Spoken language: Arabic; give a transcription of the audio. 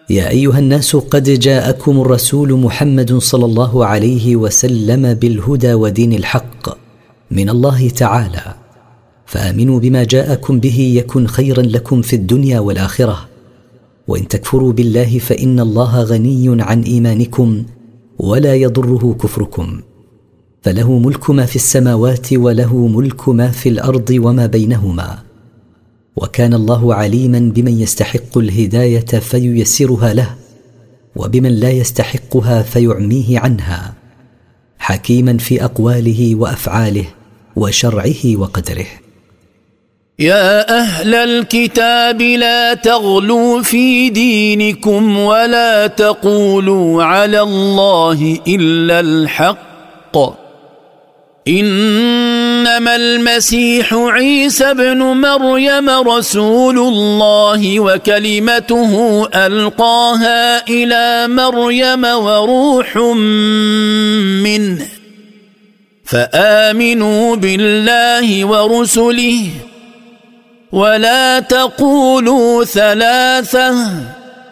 يا أيها الناس قد جاءكم الرسول محمد صلى الله عليه وسلم بالهدى ودين الحق من الله تعالى، فآمنوا بما جاءكم به يكن خيرا لكم في الدنيا والآخرة، وإن تكفروا بالله فإن الله غني عن إيمانكم ولا يضره كفركم، فله ملك ما في السماوات وله ملك ما في الأرض وما بينهما، وكان الله عليما بمن يستحق الهداية فييسرها له، وبمن لا يستحقها فيعميه عنها، حكيما في أقواله وأفعاله وشرعه وقدره. يا أهل الكتاب لا تغلوا في دينكم ولا تقولوا على الله إلا الحق، إنما المسيح عيسى ابن مريم رسول الله وكلمته ألقاها إلى مريم وروح منه، فآمنوا بالله ورسله ولا تقولوا ثلاثة